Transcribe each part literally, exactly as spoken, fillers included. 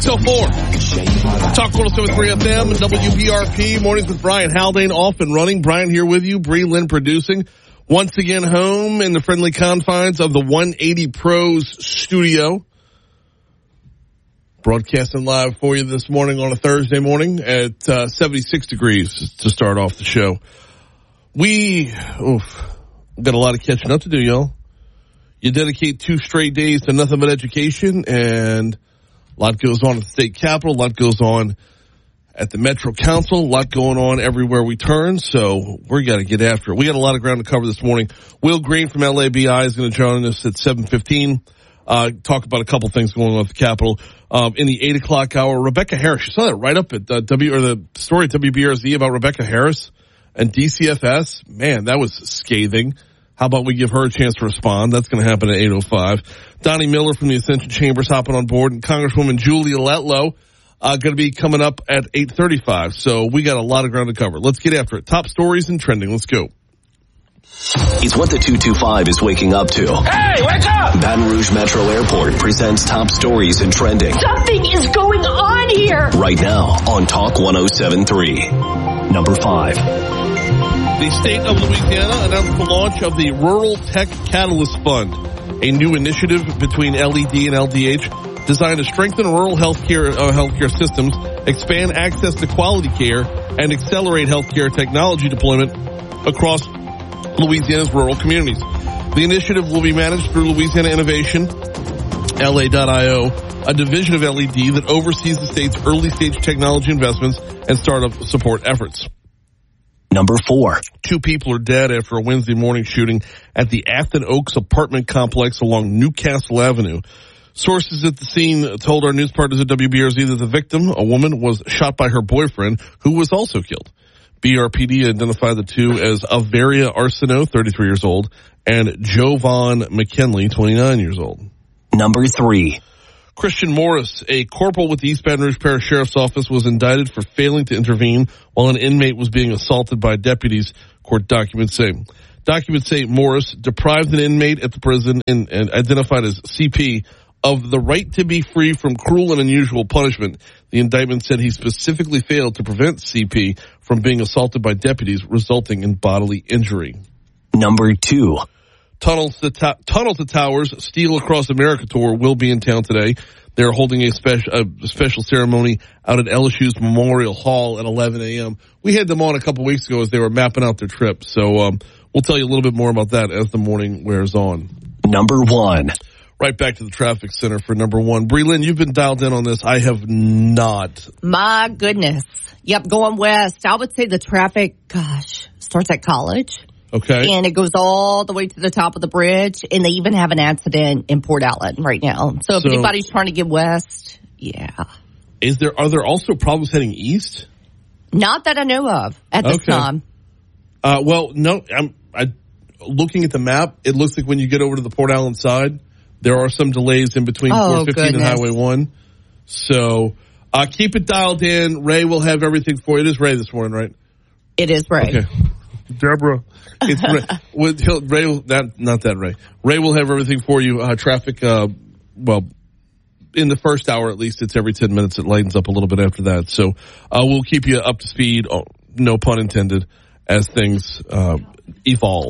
till four. Talk one oh seven point three F M and W B R P. Mornings with Brian Haldane off and running. Brian here with you. Bree Lynn producing. Once again home in the friendly confines of the one eighty Pros studio. Broadcasting live for you this morning on a Thursday morning at uh, seventy-six degrees to start off the show. We oof, got a lot of catching up to do, y'all. You dedicate two straight days to nothing but education, and a lot goes on at the state capitol, a lot goes on at the Metro Council, a lot going on everywhere we turn, so we got to get after it. We got a lot of ground to cover this morning. Will Green from L A B I is going to join us at seven fifteen. Uh, talk about a couple things going on at the Capitol. Um, in the eight o'clock hour, Rebecca Harris. You saw that right up at uh, W, or the story at W B R Z about Rebecca Harris and D C F S. Man, that was scathing. How about we give her a chance to respond? That's going to happen at eight oh five. Donnie Miller from the Ascension Chambers hopping on board, and Congresswoman Julia Letlow uh, going to be coming up at eight thirty-five. So we got a lot of ground to cover. Let's get after it. Top stories and trending. Let's go. It's what the two twenty-five is waking up to. Hey, wake up! Baton Rouge Metro Airport presents top stories and trending. Something is going on here! Right now on Talk one oh seven point three. Number five. The state of Louisiana announced the launch of the Rural Tech Catalyst Fund, a new initiative between L E D and L D H designed to strengthen rural healthcare, uh, healthcare systems, expand access to quality care, and accelerate healthcare technology deployment across Louisiana's rural communities. The initiative will be managed through Louisiana Innovation, L A dot I O, a division of L E D that oversees the state's early-stage technology investments and startup support efforts. Number four. Two people are dead after a Wednesday morning shooting at the Afton Oaks apartment complex along Newcastle Avenue. Sources at the scene told our news partners at W B R Z that the victim, a woman, was shot by her boyfriend, who was also killed. B R P D identified the two as Averia Arsenault, thirty-three years old, and Jovan McKinley, twenty-nine years old. Number three. Christian Morris, a corporal with the East Baton Rouge Parish Sheriff's Office, was indicted for failing to intervene while an inmate was being assaulted by deputies, court documents say. Documents say Morris deprived an inmate at the prison and, and identified as C P of the right to be free from cruel and unusual punishment. The indictment said he specifically failed to prevent C P from being assaulted by deputies, resulting in bodily injury. Number two. Tunnels to, to- Tunnel to Towers Steel Across America tour will be in town today. They're holding a special a special ceremony out at L S U's Memorial Hall at eleven a.m. We had them on a couple weeks ago as they were mapping out their trip. So um, we'll tell you a little bit more about that as the morning wears on. Number one. Right back to the traffic center for number one. Bree Lynn, you've been dialed in on this. I have not. My goodness. Yep, going west. I would say the traffic, gosh, starts at College. Okay. And it goes all the way to the top of the bridge. And they even have an accident in Port Allen right now. So if So- anybody's trying to get west, yeah. Is there are there also problems heading east? Not that I know of at this Okay. time. Uh, well, no. I'm I, looking at the map. It looks like when you get over to the Port Allen side, there are some delays in between Oh, four fifteen and goodness. Highway one. So uh, keep it dialed in. Ray will have everything for you. It is Ray this morning, right? It is right. Okay. Deborah. It's Ray. With, he'll, Ray will, not, not that Ray. Ray will have everything for you. Uh, traffic, uh, well, in the first hour at least, it's every ten minutes. It lightens up a little bit after that. So uh, we'll keep you up to speed, oh, no pun intended, as things uh, evolve.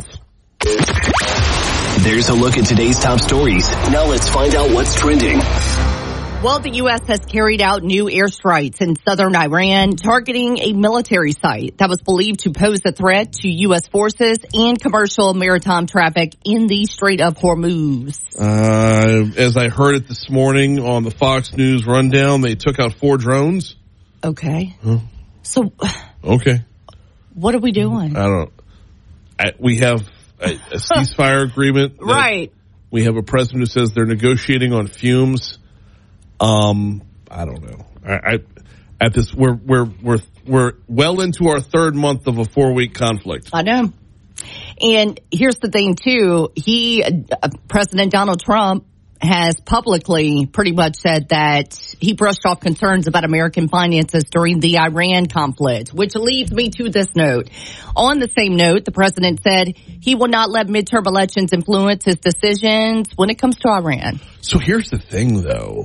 There's a look at today's top stories. Now let's find out what's trending. Well, the U S has carried out new airstrikes in southern Iran, targeting a military site that was believed to pose a threat to U S forces and commercial maritime traffic in the Strait of Hormuz. Uh, as I heard it this morning on the Fox News rundown, they took out four drones. Okay. Huh? So, Okay. what are we doing? I don't I, we have a, a ceasefire agreement. that- Right. We have a president who says they're negotiating on fumes. Um, I don't know. I, I at this we're we're we're we're well into our third month of a four week conflict. I know. And here's the thing, too. He, uh, President Donald Trump, has publicly pretty much said that he brushed off concerns about American finances during the Iran conflict, which leads me to this note. On the same note, the president said he will not let midterm elections influence his decisions when it comes to Iran. So here's the thing, though.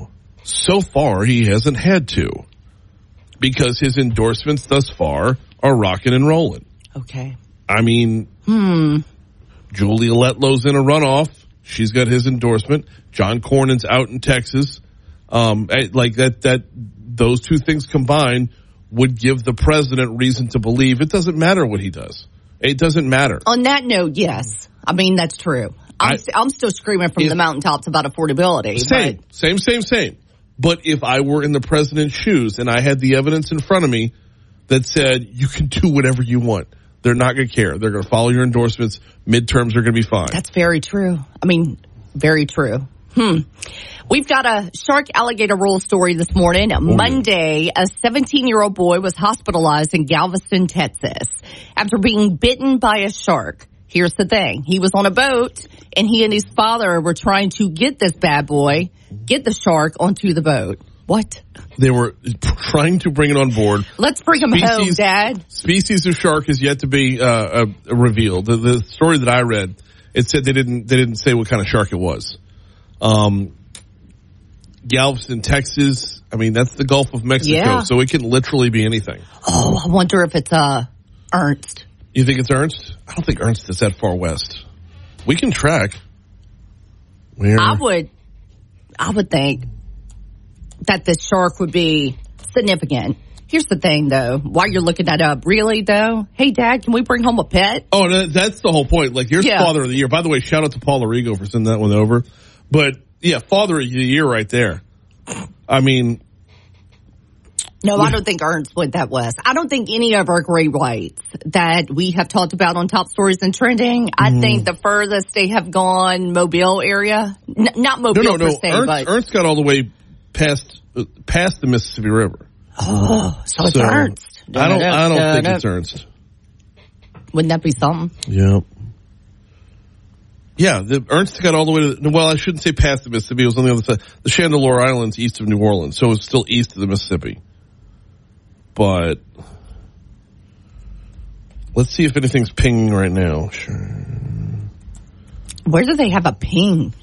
So far, he hasn't had to because his endorsements thus far are rocking and rolling. Okay. I mean, hmm. Julia Letlow's in a runoff. She's got his endorsement. John Cornyn's out in Texas. Um, like that, that, those two things combined would give the president reason to believe it doesn't matter what he does. It doesn't matter. On that note, yes. I mean, that's true. I'm, I, st- I'm still screaming from if, the mountaintops about affordability. Same, but. same, same, same. But if I were in the president's shoes and I had the evidence in front of me that said you can do whatever you want, they're not going to care. They're going to follow your endorsements. Midterms are going to be fine. That's very true. I mean, very true. Hmm. We've got a shark alligator roll story this morning. Oh, Monday, a seventeen-year-old boy was hospitalized in Galveston, Texas, after being bitten by a shark. Here's the thing. He was on a boat, and he and his father were trying to get this bad boy, get the shark onto the boat. What? They were trying to bring it on board. Let's bring him home, Dad. Species of shark is yet to be uh, uh, revealed. The, the story that I read, it said they didn't they didn't say what kind of shark it was. Um, Galveston, Texas. I mean, that's the Gulf of Mexico, yeah. So it can literally be anything. Oh, I wonder if it's uh, Ernst. You think it's Ernst? I don't think Ernst is that far west. We can track. Where? I would, I would think that this shark would be significant. Here's the thing, though. While you're looking that up, really, though, hey, Dad, can we bring home a pet? Oh, no, that's the whole point. Like, here's yeah. Father of the Year. By the way, shout out to Paul Arrigo for sending that one over. But, yeah, Father of the Year right there. I mean... No, I don't think Ernst went that west. I don't think any of our great whites that we have talked about on Top Stories and Trending, I mm. think the furthest they have gone, Mobile area. N- not Mobile no, no, per no. se, Ernst, but... Ernst got all the way past uh, past the Mississippi River. Oh, so it's so, Ernst. I don't, I don't think it's Ernst. Wouldn't that be something? Yeah. Yeah, the, Ernst got all the way to, well, I shouldn't say past the Mississippi. It was on the other side. The Chandeleur Islands east of New Orleans, so it's still east of the Mississippi. But let's see if anything's pinging right now. Sure. Where do they have a ping?